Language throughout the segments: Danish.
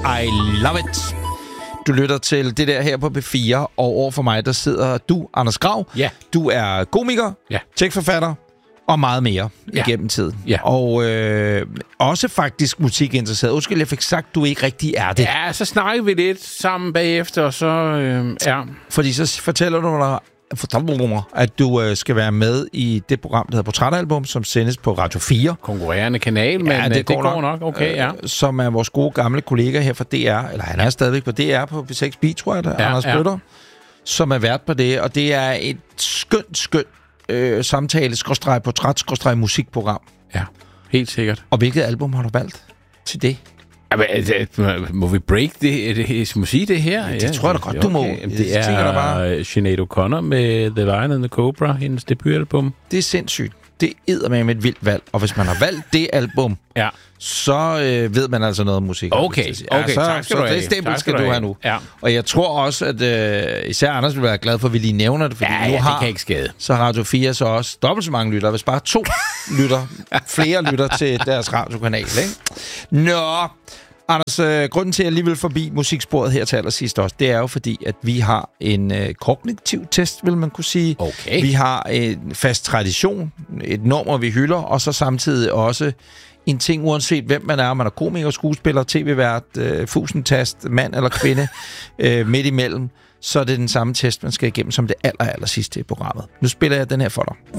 I love it. Du lytter til det der her på B4, og over for mig, der sidder du, Anders Grav. Ja. Du er komiker, tekstforfatter og meget mere igennem tiden. Ja. Og også faktisk musikinteresseret. Undskyld, jeg fik sagt, du ikke rigtig er det. Ja, så snakker vi lidt sammen bagefter, og så Fordi så fortæller du mig, at du skal være med i det program, der hedder Portrætalbum, som sendes på Radio 4. Konkurrerende kanal, men det går nok. Okay, ja. Som er vores gode gamle kollega her fra DR, eller han er stadigvæk på DR på B6 Beat, tror jeg, der Anders Bøtter, som er vært på det, og det er et skønt samtale, portræt, musikprogram. Ja, helt sikkert. Og hvilket album har du valgt til det? Må vi break det? Må sige det her? Ja, det tror jeg da godt, du må. Det er Sinead O'Connor med The Lion and the Cobra, hendes debutalbum. Det er sindssygt. Det er med et vildt valg. Og hvis man har valgt det album, så ved man altså noget om musik. Okay, tak skal du have. Det stempel skal du have nu. Ja. Og jeg tror også, at især Anders vil være glad for, at vi lige nævner det, fordi nu har, det kan ikke skade. Så Radio 4 så også dobbelt så mange lytter. Hvis bare flere lytter til deres radiokanal, ikke? Nå, Anders, grunden til, at jeg lige vil forbi musiksporet her til allersidst også, det er jo fordi, at vi har en kognitiv test, vil man kunne sige. Okay. Vi har en fast tradition, et nummer, vi hylder, og så samtidig også en ting, uanset hvem man er, om man er komiker, skuespiller, tv-vært, fusentast, mand eller kvinde, midt imellem, så er det den samme test, man skal igennem som det aller sidste i programmet. Nu spiller jeg den her for dig.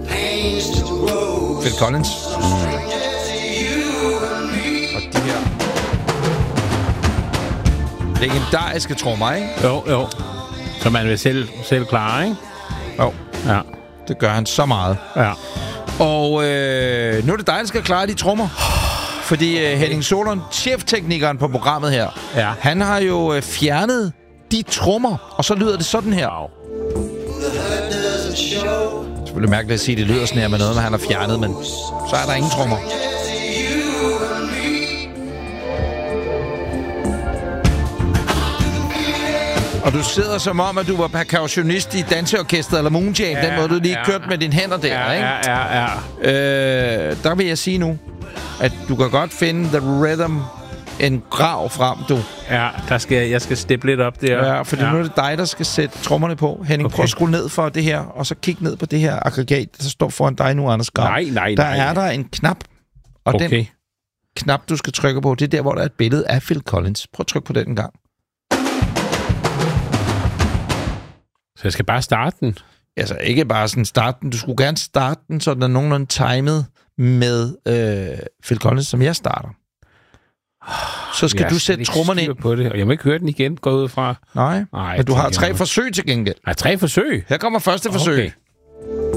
Phil Collins. Og de her legendariske trommer, ikke? Jo. Så man vil selv klare, ikke? Jo. Ja. Det gør han så meget. Ja. Og nu er det dig, der skal klare de trommer. Fordi Henning Solon, chefteknikeren på programmet her, han har jo fjernet de trommer, og så lyder det sådan her. Wow. Det er selvfølgelig mærkeligt at sige, at det lyder sådan her med noget, han har fjernet, men så er der ingen trommer. Og du sidder som om, at du var percussionist i danseorkestret eller Moonjam. Den måde, du lige kørte med dine hænder der, ikke? Ja. Der vil jeg sige nu, at du kan godt finde The Rhythm en grav frem, du. Ja, jeg skal steppe lidt op der. Ja, fordi nu er det dig, der skal sætte trommerne på. Henning, prøv at skrue ned for det her, og så kig ned på det her aggregat, der står foran dig nu, Anders Grav. Nej. Der er der en knap, og den knap, du skal trykke på, det er der, hvor der er et billede af Phil Collins. Prøv at trykke på den en gang. Så jeg skal bare starte den? Altså, ikke bare sådan starte den. Du skulle gerne starte den, så den er nogenlunde timet med Phil Collins, som jeg starter. Så skal du sætte trommerne ind. På det, og jeg må ikke høre den igen, gå ud fra. Nej, men du har 3 forsøg til gengæld. Nej, 3 forsøg? Her kommer første forsøg.